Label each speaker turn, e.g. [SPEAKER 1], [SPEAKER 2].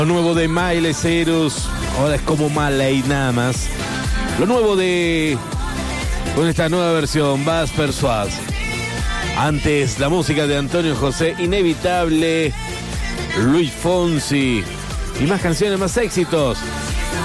[SPEAKER 1] Lo nuevo de Miley Cyrus, ahora es como Marley nada más. Lo nuevo con esta nueva versión, Vas Persuas. Antes la música de Antonio José, Inevitable, Luis Fonsi y más canciones, más éxitos.